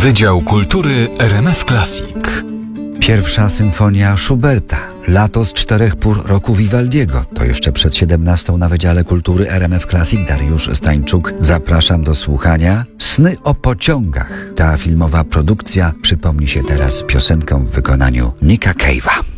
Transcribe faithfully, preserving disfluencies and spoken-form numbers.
Wydział Kultury R M F Classic. Pierwsza symfonia Schuberta, Lato z czterech pór roku Vivaldiego. To jeszcze przed siedemnastą na Wydziale Kultury R M F Classic. Dariusz Stańczuk. Zapraszam do słuchania. Sny o pociągach. Ta filmowa produkcja przypomni się teraz piosenką w wykonaniu Nicka Cave'a.